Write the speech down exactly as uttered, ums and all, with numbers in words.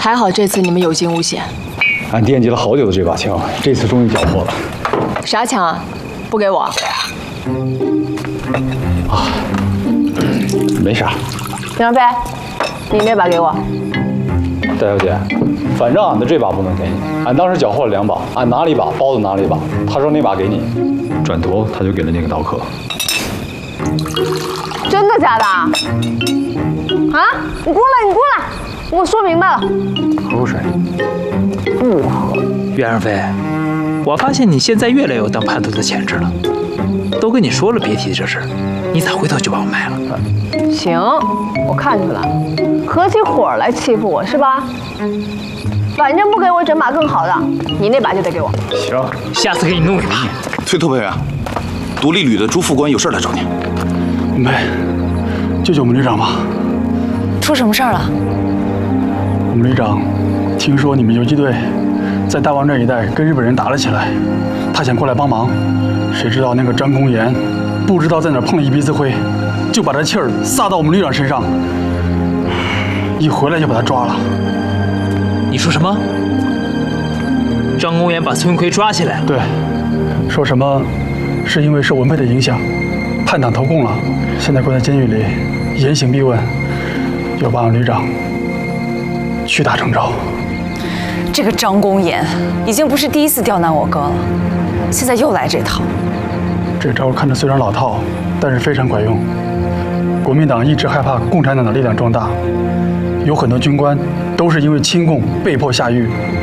还好这次你们有惊无险。 俺惦记了好久的这把枪，这次终于缴获了。 啥枪啊？不给我？ 啊，没啥。 林小飞，你那把给我。 戴小姐，反正俺的这把不能给你，俺当时缴获了两把，俺拿了一把，包子拿了一把，他说那把给你，转头他就给了那个刀客。 真的假的？啊？你过来，你过来，我说明白了。 喝口水。 不喝。袁二飞，我发现你现在越来越有当叛徒的潜质了。都跟你说了别提这事，你咋回头就把我卖了？ 行，我看出来了，合起伙来欺负我是吧？反正不给我整把更好的，你那把就得给我。 行， 下次给你弄一把。 崔特派员，独立旅的朱副官有事来找你。 文佩，救救我们旅长吧！ 出什么事儿了？ 我们旅长听说你们游击队在大王镇一带跟日本人打了起来，他想过来帮忙，谁知道那个张公岩不知道在哪碰了一鼻子灰，就把这气儿撒到我们旅长身上，一回来就把他抓了。 你说什么？张公岩把孙奎抓起来了？ 对，说什么是因为受文佩的影响，叛党投共了，现在关在监狱里，严刑逼问，要把俺旅长屈打成招。 这个张公岩已经不是第一次刁难我哥了，现在又来这套。 这招看着虽然老套，但是非常管用。国民党一直害怕共产党的力量壮大，有很多军官都是因为亲共被迫下狱。